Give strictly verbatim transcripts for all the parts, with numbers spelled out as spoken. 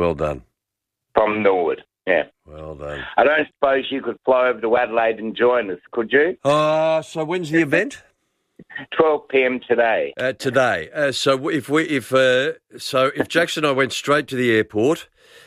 well done. From Norwood, yeah. Well done. I don't suppose you could fly over to Adelaide and join us, could you? Uh, so when's the event? twelve p.m. today. Uh, today. Uh, so if we, if uh, so, if Jackson and I went straight to the airport,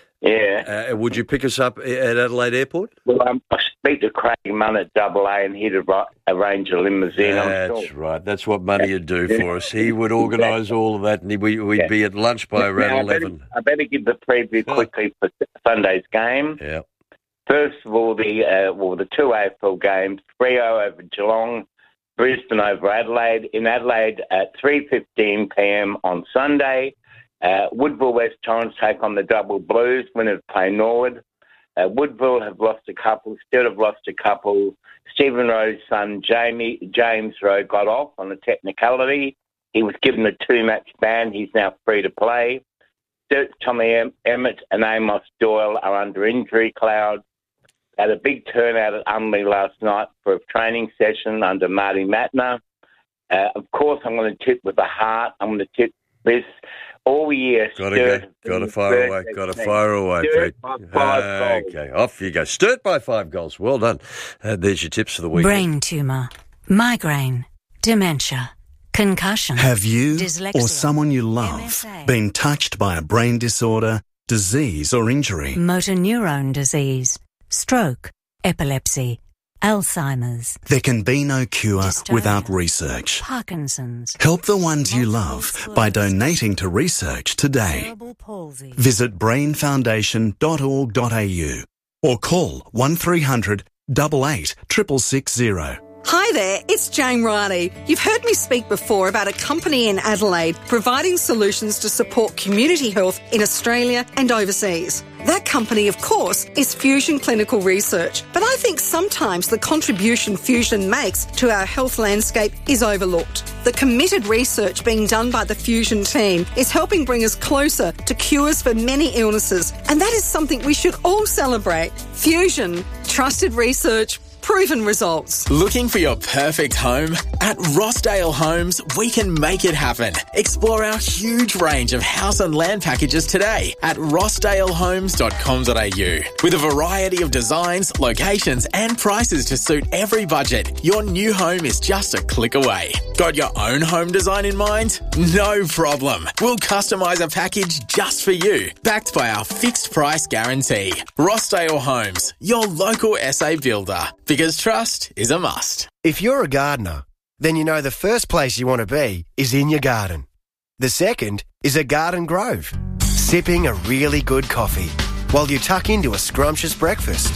yeah, uh, would you pick us up at Adelaide Airport? Well, um, I speak to Craig Munn at Double A, and he'd ar- arrange a limousine. That's I'm sure. right. That's what money would do for us. He would organise all of that, and we, we'd yeah. be at lunch by around now, I eleven. Better, I better give the preview quickly for Sunday's game. Yeah. First of all, the uh, well, the two A F L games: Freo over Geelong, Brisbane over Adelaide. In Adelaide at three fifteen p.m. on Sunday. Uh, Woodville West Torrens take on the Double Blues. Winners play Norwood. Uh, Woodville have lost a couple. Still have lost a couple. Stephen Rowe's son, Jamie James Rowe, got off on a technicality. He was given a two-match ban. He's now free to play. Sturt, Tommy em- Emmett and Amos Doyle are under injury cloud. Had a big turnout at Unley last night for a training session under Marty Matner. Uh, of course, I'm going to tip with the heart. I'm going to tip this all year. Got to go. Got to fire away. Got to fire away, Pete. Uh, okay, off you go. Sturt by five goals. Well done. Uh, there's your tips for the week. Brain tumour, migraine, dementia, concussion. Have you dyslexia, or someone you love M S A, been touched by a brain disorder, disease or injury? motor neurone disease, stroke, epilepsy, Alzheimer's. There can be no cure Dystonia, without research. Parkinson's. Help the ones you love by donating to research today. Cerebral palsy. Visit brain foundation dot org dot a u or call one three hundred eight eight six six zero. Hi there, it's Jane Riley. You've heard me speak before about a company in Adelaide providing solutions to support community health in Australia and overseas. That company, of course, is Fusion Clinical Research, but I think sometimes the contribution Fusion makes to our health landscape is overlooked. The committed research being done by the Fusion team is helping bring us closer to cures for many illnesses, and that is something we should all celebrate. Fusion, trusted research, proven results. Looking for your perfect home? At Rossdale Homes, we can make it happen. Explore our huge range of house and land packages today at rossdale homes dot com dot a u. With a variety of designs, locations and prices to suit every budget, your new home is just a click away. Got your own home design in mind? No problem. We'll customise a package just for you, backed by our fixed price guarantee. Rossdale Homes, your local S A builder. Because trust is a must. If you're a gardener, then you know the first place you want to be is in your garden. The second is a garden grove, sipping a really good coffee while you tuck into a scrumptious breakfast.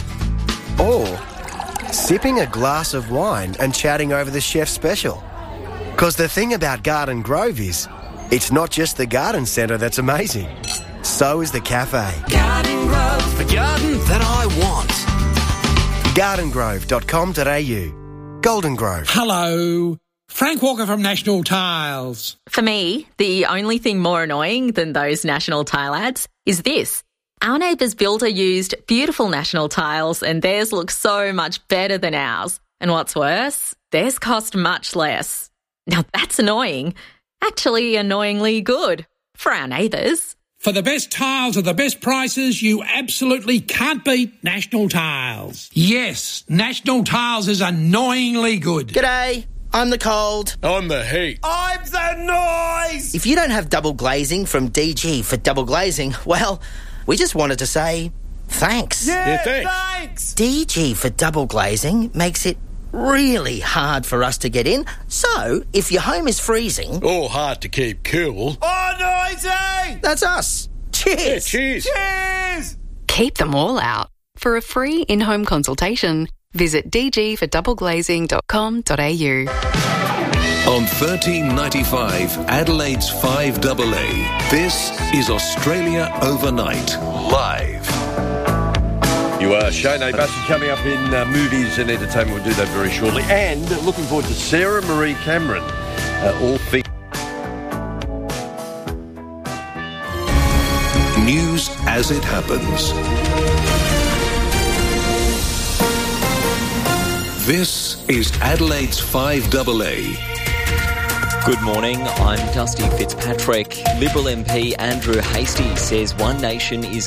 Or sipping a glass of wine and chatting over the chef's special. Because the thing about Garden Grove is, it's not just the garden centre that's amazing. So is the cafe. Garden Grove, the garden that I want. garden grove dot com dot a u. Golden Grove. Hello. Frank Walker from National Tiles. For me, the only thing more annoying than those National Tile ads is this. Our neighbour's builder used beautiful National Tiles and theirs looks so much better than ours. And what's worse, theirs cost much less. Now that's annoying. Actually annoyingly good for our neighbours. For the best tiles at the best prices, you absolutely can't beat National Tiles. Yes, National Tiles is annoyingly good. G'day, I'm the cold. I'm the heat. I'm the noise! If you don't have double glazing from D G for double glazing, well, we just wanted to say thanks. Yeah, yeah thanks. thanks! D G for double glazing makes it really hard for us to get in. So, if your home is freezing... or hard to keep cool... oh, noisy! That's us. Cheers! Yeah, cheers! Cheers! Keep them all out. For a free in-home consultation, visit d g for double glazing dot com dot a u. On thirteen ninety-five, Adelaide's five A A, this is Australia Overnight, live. You are Shane Bassett coming up in uh, movies and entertainment. We'll do that very shortly. And looking forward to Sarah Marie Cameron. Uh, all things. News as it happens. This is Adelaide's five A A. Good morning, I'm Dusty Fitzpatrick. Liberal M P Andrew Hastie says One Nation is